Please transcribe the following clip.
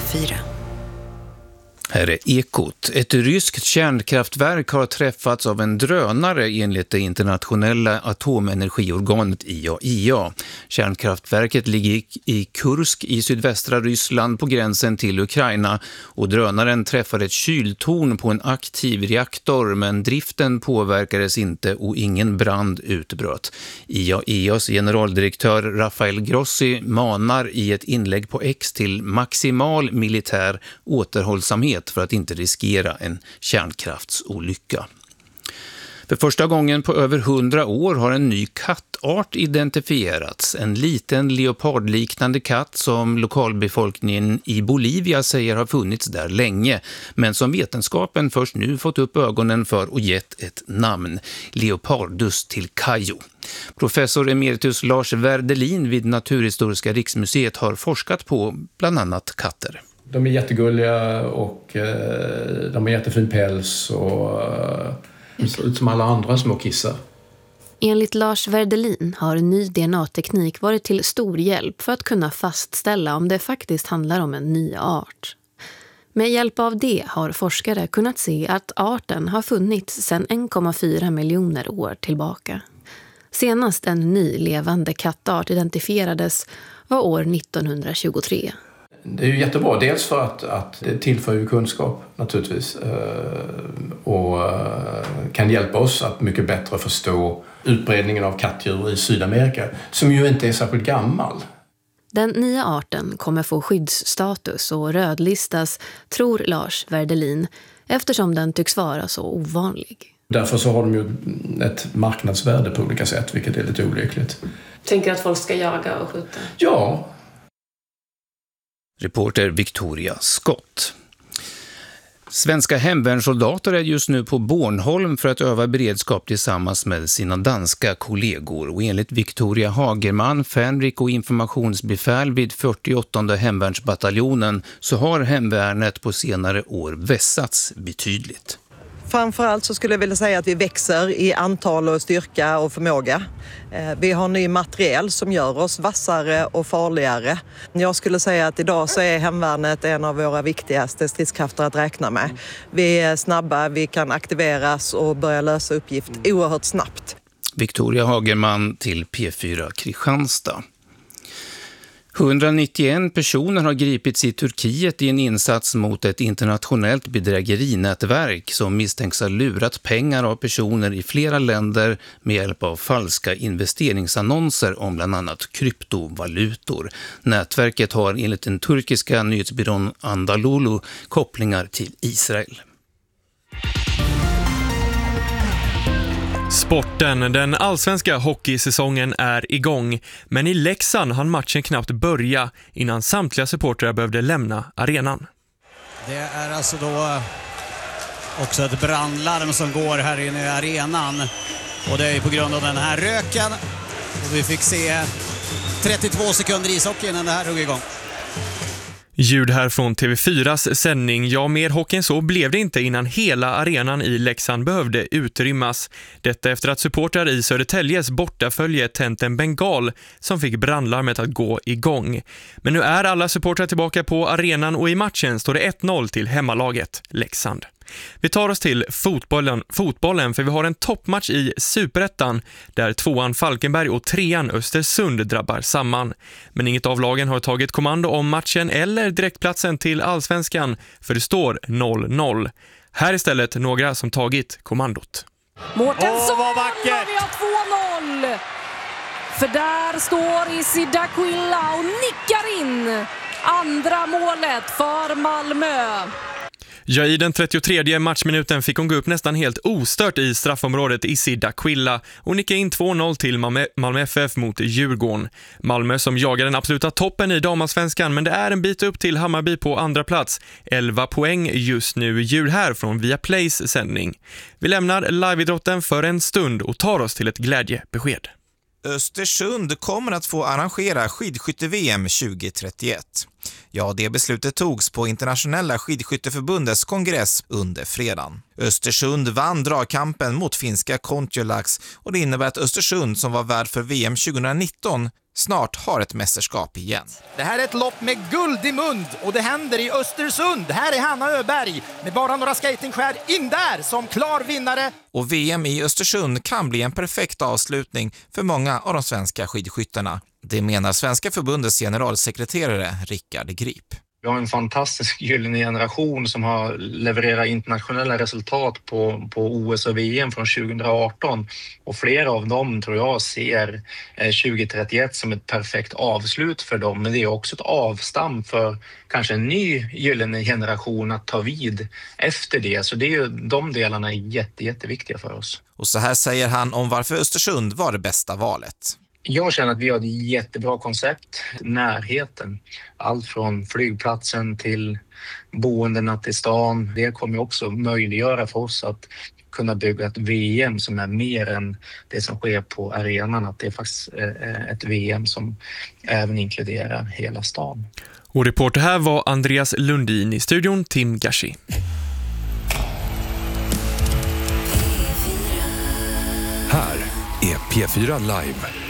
P4. Här är Ekot. Ett ryskt kärnkraftverk har träffats av en drönare enligt det internationella atomenergiorganet IAEA. Kärnkraftverket ligger i Kursk i sydvästra Ryssland på gränsen till Ukraina och drönaren träffade ett kyltorn på en aktiv reaktor, men driften påverkades inte och ingen brand utbröt. IAEAs generaldirektör Rafael Grossi manar i ett inlägg på X till maximal militär återhållsamhet för att inte riskera en kärnkraftsolycka. För första gången på över 100 år har en ny kattart identifierats. En liten leopardliknande katt som lokalbefolkningen i Bolivia säger har funnits där länge, men som vetenskapen först nu fått upp ögonen för och gett ett namn, Leopardus tilcayo. Professor emeritus Lars Werdelin vid Naturhistoriska riksmuseet har forskat på bland annat katter. De är jättegulliga och de har jättefin päls och ser ut som alla andra små kissar. Enligt Lars Werdelin har ny DNA-teknik varit till stor hjälp för att kunna fastställa om det faktiskt handlar om en ny art. Med hjälp av det har forskare kunnat se att arten har funnits sedan 1,4 miljoner år tillbaka. Senast en ny levande kattart identifierades var år 1923. Det är ju jättebra, dels för att det tillför ju kunskap naturligtvis och kan hjälpa oss att mycket bättre förstå utbredningen av kattdjur i Sydamerika, som ju inte är särskilt gammal. Den nya arten kommer få skyddsstatus och rödlistas, tror Lars Werdelin, eftersom den tycks vara så ovanlig. Därför så har de ju ett marknadsvärde på olika sätt, vilket är lite olyckligt. Tänker att folk ska jaga och skjuta? Ja. Reporter Victoria Scott. Svenska hemvärnssoldater är just nu på Bornholm för att öva beredskap tillsammans med sina danska kollegor. Och enligt Victoria Hagerman, fänrik och informationsbefäl vid 48:e hemvärnsbataljonen, så har hemvärnet på senare år vässats betydligt. Framförallt så skulle jag vilja säga att vi växer i antal och styrka och förmåga. Vi har ny materiel som gör oss vassare och farligare. Jag skulle säga att idag så är hemvärnet en av våra viktigaste stridskrafter att räkna med. Vi är snabba, vi kan aktiveras och börja lösa uppgift oerhört snabbt. Victoria Hagerman till P4 Kristianstad. 191 personer har gripits i Turkiet i en insats mot ett internationellt bedrägerinätverk som misstänks ha lurat pengar av personer i flera länder med hjälp av falska investeringsannonser om bland annat kryptovalutor. Nätverket har enligt den turkiska nyhetsbyrån Anadolu kopplingar till Israel. Sporten, den allsvenska hockeysäsongen är igång, men i Leksand hann matchen knappt börja innan samtliga supportrar behövde lämna arenan. Det är alltså då också ett brandlarm som går här inne i arenan, och det är på grund av den här röken. Och vi fick se 32 sekunder ishockey innan det här drog igång. Ljud här från TV4s sändning. Ja, mer hockey än så blev det inte innan hela arenan i Leksand behövde utrymmas. Detta efter att supportrar i Södertäljes bortafölje tänt en bengal som fick brandlarmet att gå igång. Men nu är alla supportrar tillbaka på arenan och i matchen står det 1-0 till hemmalaget Leksand. Vi tar oss till fotbollen för vi har en toppmatch i Superettan där 2:an Falkenberg och 3:an Östersund drabbar samman. Men inget av lagen har tagit kommando om matchen eller direktplatsen till allsvenskan, för det står 0-0. Här istället några som tagit kommandot. Mårtensson, vi har 2-0! För där står Isid Aquila och nickar in andra målet för Malmö. Ja, i den 33:e matchminuten fick hon gå upp nästan helt ostört i straffområdet Isid Aquila och nicka in 2-0 till Malmö FF mot Djurgården. Malmö som jagar den absoluta toppen i damallsvenskan, men det är en bit upp till Hammarby på andra plats. 11 poäng just nu. Ljud här från Viaplays sändning. Vi lämnar liveidrotten för en stund och tar oss till ett glädjebesked. Östersund kommer att få arrangera skidskytte-VM 2031. Ja, det beslutet togs på Internationella skidskytteförbundets kongress under fredagen. Östersund vann dragkampen mot finska Kontiolax och det innebär att Östersund, som var värd för VM 2019, snart har ett mästerskap igen. Det här är ett lopp med guld i mund och det händer i Östersund. Här är Hanna Öberg med bara några skatingskär in där som klar vinnare. Och VM i Östersund kan bli en perfekt avslutning för många av de svenska skidskyttarna. Det menar Svenska förbundets generalsekreterare Rickard Grip. Vi har en fantastisk gyllene generation som har levererat internationella resultat på OS och VM från 2018. Och flera av dem tror jag ser 2031 som ett perfekt avslut för dem. Men det är också ett avstamp för kanske en ny gyllene generation att ta vid efter det. Så det är ju, de delarna är jätteviktiga för oss. Och så här säger han om varför Östersund var det bästa valet. Jag känner att vi har ett jättebra koncept. Närheten. Allt från flygplatsen till boendena till stan. Det kommer också möjliggöra för oss att kunna bygga ett VM som är mer än det som sker på arenan. Att det är faktiskt ett VM som även inkluderar hela stan. Och reporter här var Andreas Lundin, i studion Tim Gashi. Här är P4 Live.